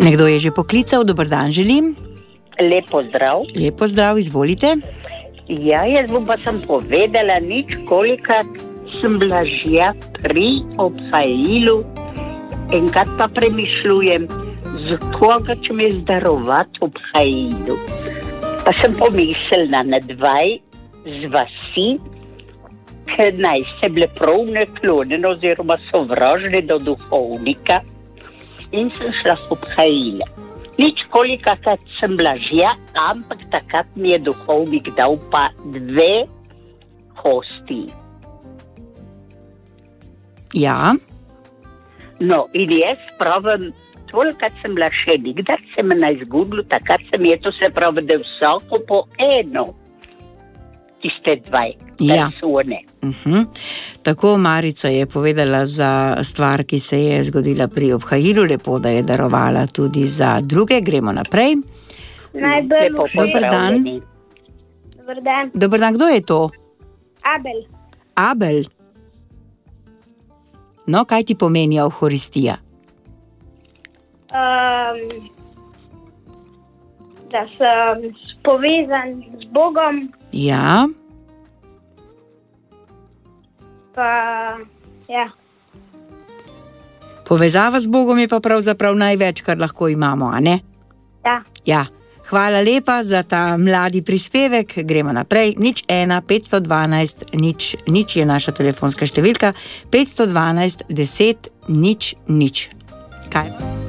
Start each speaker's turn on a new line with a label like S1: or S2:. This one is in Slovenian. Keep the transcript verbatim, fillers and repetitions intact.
S1: Nekdo je že poklical, dober dan želim.
S2: Lep pozdrav.
S1: Lep pozdrav, izvolite.
S2: Ja, jaz bom pa sem povedala nič, kolikrat sem bila že pri obhajilu, enkrat pa premišljujem, z koga če me zdarovati obhajilu. Pa sem pomislila na dvaj z vasi, ker naj se bile prav naklonjene oziroma sovražne do duhovnika in sem šla v obhajile. Nič kolikrat sem bila že, ampak takrat mi je duhovnik dal pa dve kosti.
S1: Ja.
S2: No, in jaz pravim, tolikrat sem bila še nikdar, se me na izgubilo, takrat sem je to se pravi, da vsako po eno, tiste dvaj
S1: Ja.
S2: persone.
S1: Uh-huh. Tako Marica je povedala za stvar, ki se je zgodila pri obhajilu, lepo, da je darovala tudi za druge. Gremo naprej.
S3: Najbolj
S2: Lepo
S3: všeč.
S1: Dober dan.
S2: pozdravljeni.
S3: Dober dan.
S1: Dober dan, kdo je to?
S3: Abel.
S1: Abel. No, kaj ti pomeni evharistija?
S3: Um, da sem povezan z Bogom,
S1: Ja.
S3: pa ja.
S1: Povezava z Bogom je pa pravzaprav največ, kar lahko imamo, a ne?
S3: Ja.
S1: Ja. Hvala lepa za ta mladi prispevek. Gremo naprej. Nič ena, petsto dvanajst, nič, nič je naša telefonska številka. petsto dvanajst, deset, nič, nič. Kaj?